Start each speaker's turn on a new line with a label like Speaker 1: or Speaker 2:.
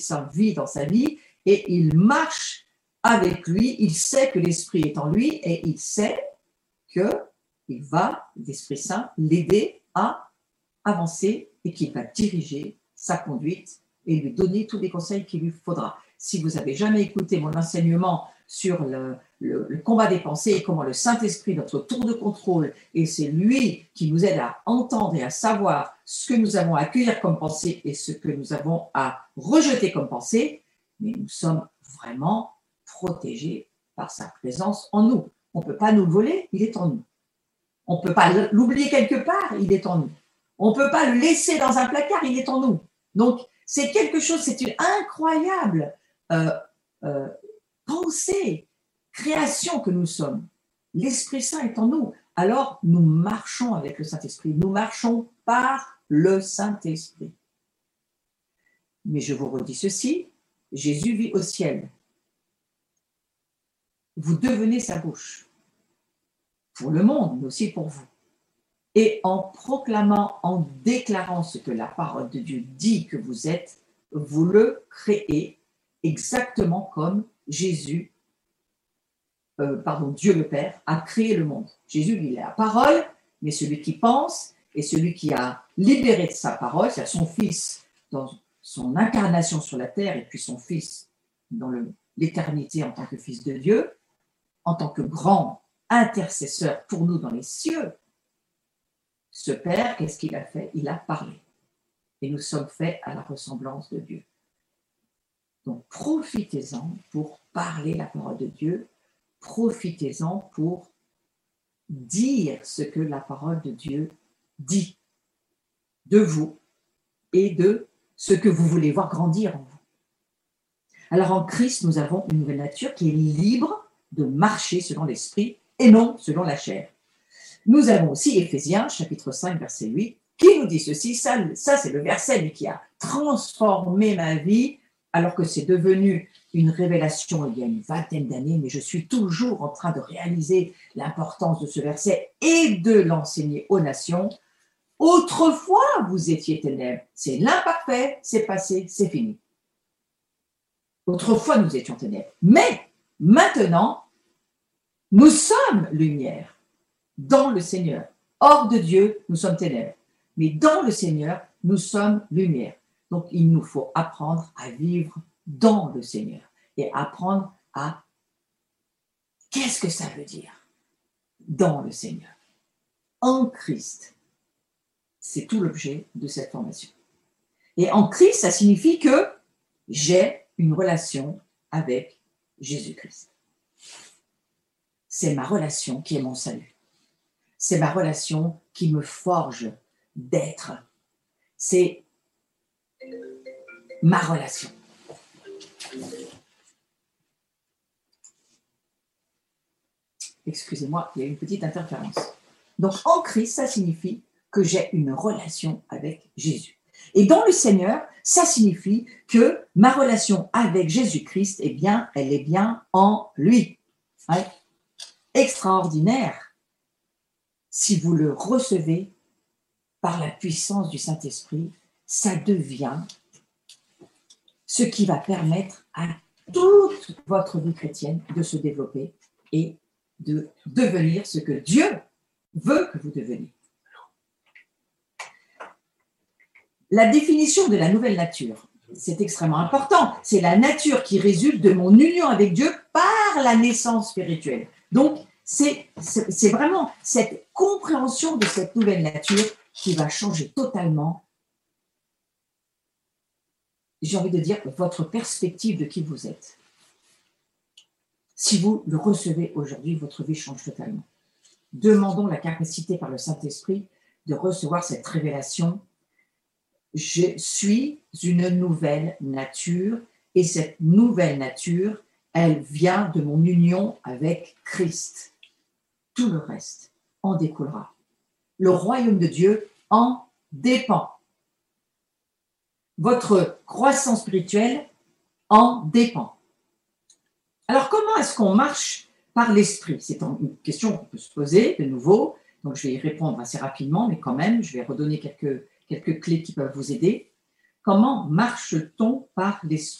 Speaker 1: Saint vit dans sa vie et il marche avec lui. Il sait que l'Esprit est en lui et il sait qu'il va, l'Esprit Saint, l'aider à avancer et qu'il va diriger sa conduite et lui donner tous les conseils qu'il lui faudra. Si vous n'avez jamais écouté mon enseignement sur le combat des pensées et comment le Saint-Esprit, notre tour de contrôle, et c'est lui qui nous aide à entendre et à savoir ce que nous avons à accueillir comme pensée et ce que nous avons à rejeter comme pensée, mais nous sommes vraiment protégés par sa présence en nous. On ne peut pas nous le voler, il est en nous. On ne peut pas l'oublier quelque part, il est en nous. On ne peut pas le laisser dans un placard, il est en nous. Donc, c'est quelque chose, c'est une incroyable pensée, création que nous sommes. L'Esprit Saint est en nous. Alors, nous marchons avec le Saint-Esprit. Nous marchons par le Saint-Esprit. Mais je vous redis ceci, Jésus vit au ciel. Vous devenez sa bouche. Pour le monde, mais aussi pour vous. Et en proclamant, en déclarant ce que la parole de Dieu dit que vous êtes, vous le créez exactement comme Dieu le Père a créé le monde. Jésus, il est la parole, mais celui qui pense et celui qui a libéré de sa parole, c'est-à-dire son Fils dans son incarnation sur la terre et puis son Fils dans l'éternité en tant que Fils de Dieu, en tant que grand intercesseur pour nous dans les cieux. Ce Père, qu'est-ce qu'il a fait? Il a parlé. Et nous sommes faits à la ressemblance de Dieu. Donc, profitez-en pour parler la parole de Dieu. Profitez-en pour dire ce que la parole de Dieu dit de vous et de ce que vous voulez voir grandir en vous. Alors, en Christ, nous avons une nouvelle nature qui est libre de marcher selon l'esprit et non selon la chair. Nous avons aussi Éphésiens, chapitre 5, verset 8, qui nous dit ceci, ça c'est le verset qui a transformé ma vie, alors que c'est devenu une révélation il y a une vingtaine d'années, mais je suis toujours en train de réaliser l'importance de ce verset et de l'enseigner aux nations. Autrefois, vous étiez ténèbres. C'est l'imparfait, c'est passé, c'est fini. Autrefois, nous étions ténèbres. Mais maintenant, nous sommes lumière dans le Seigneur. Hors de Dieu, nous sommes ténèbres. Mais dans le Seigneur, nous sommes lumière. Donc, il nous faut apprendre à vivre dans le Seigneur et apprendre à... Qu'est-ce que ça veut dire? Dans le Seigneur. En Christ. C'est tout l'objet de cette formation. Et en Christ, ça signifie que j'ai une relation avec Jésus-Christ. C'est ma relation qui est mon salut. C'est ma relation qui me forge d'être. C'est ma relation. Excusez-moi, il y a une petite interférence. Donc, en Christ, ça signifie que j'ai une relation avec Jésus. Et dans le Seigneur, ça signifie que ma relation avec Jésus-Christ, eh bien, elle est bien en lui. Ouais. Extraordinaire. Si vous le recevez par la puissance du Saint-Esprit, ça devient ce qui va permettre à toute votre vie chrétienne de se développer et de devenir ce que Dieu veut que vous deveniez. La définition de la nouvelle nature, c'est extrêmement important. C'est la nature qui résulte de mon union avec Dieu par la naissance spirituelle. Donc, c'est vraiment cette compréhension de cette nouvelle nature qui va changer totalement, j'ai envie de dire, votre perspective de qui vous êtes. Si vous le recevez aujourd'hui, votre vie change totalement. Demandons la capacité par le Saint-Esprit de recevoir cette révélation. Je suis une nouvelle nature et cette nouvelle nature, elle vient de mon union avec Christ. Tout le reste en découlera. Le royaume de Dieu en dépend. Votre croissance spirituelle en dépend. Alors, comment est-ce qu'on marche par l'esprit? C'est une question qu'on peut se poser de nouveau. Donc, je vais y répondre assez rapidement, mais quand même, je vais redonner quelques clés qui peuvent vous aider. Comment marche-t-on par l'esprit?